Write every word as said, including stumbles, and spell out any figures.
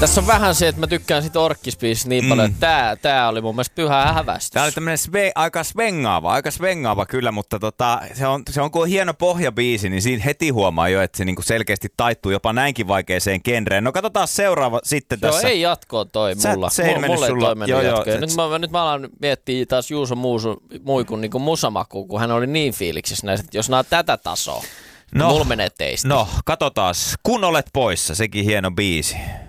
Tässä on vähän se, että mä tykkään sit Orkkispiisistä niin paljon, mm. että tää, tää oli mun mielestä pyhä hävästys. Tää oli tämmönen sve, aika svengaava, aika svengaava kyllä, mutta tota, se on, se on kuin hieno pohjabiisi, niin siinä heti huomaa jo, että se niinku selkeästi taittuu jopa näinkin vaikeeseen genreen. No katsotaan seuraava sitten joo, tässä. ei jatkoa toi Sä, mulla. se ei mulla mulla ei sulla. toi mennyt joo, jatkoa. joo, Nyt, mä, nyt mä alan miettiä taas Juuso Muusu, Muikun niin musamakuun, kun hän oli niin fiiliksissä näistä, että jos nää on tätä tasoa, no, mulla menee teistä. No, katsotaan. Kun olet poissa, sekin hieno biisi.